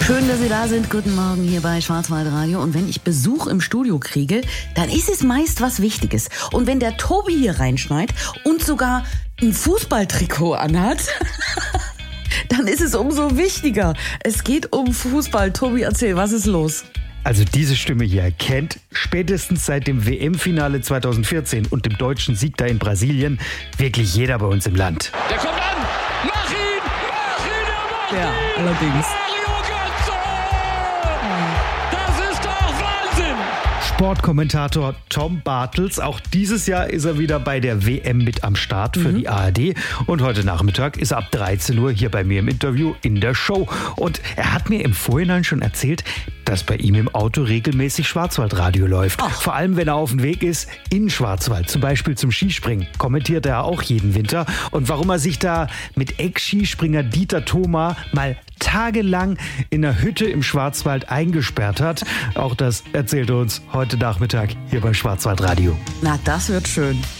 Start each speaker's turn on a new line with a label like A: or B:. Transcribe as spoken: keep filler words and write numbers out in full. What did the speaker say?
A: Schön, dass Sie da sind. Guten Morgen hier bei Schwarzwaldradio. Und wenn ich Besuch im Studio kriege, dann ist es meist was Wichtiges. Und wenn der Tobi hier reinschneit und sogar ein Fußballtrikot anhat, dann ist es umso wichtiger. Es geht um Fußball. Tobi, erzähl, was ist los?
B: Also diese Stimme hier kennt spätestens seit dem W M-Finale zweitausendvierzehn und dem deutschen Sieg da in Brasilien wirklich jeder bei uns im Land.
C: Der kommt an! Mach ihn! Mach ihn! Er macht
A: Ja,
C: ihn!
A: allerdings.
C: Mario Götze! Das ist doch Wahnsinn!
B: Sportkommentator Tom Bartels. Auch dieses Jahr ist er wieder bei der W M mit am Start für mhm. die A R D. Und heute Nachmittag ist er ab dreizehn Uhr hier bei mir im Interview in der Show. Und er hat mir im Vorhinein schon erzählt, dass bei ihm im Auto regelmäßig Schwarzwaldradio läuft. Ach. Vor allem, wenn er auf dem Weg ist in Schwarzwald, zum Beispiel zum Skispringen, kommentiert er auch jeden Winter. Und warum er sich da mit Ex-Skispringer Dieter Thoma mal tagelang in einer Hütte im Schwarzwald eingesperrt hat, auch das erzählt er uns heute Nachmittag hier bei Schwarzwaldradio.
A: Na, das wird schön.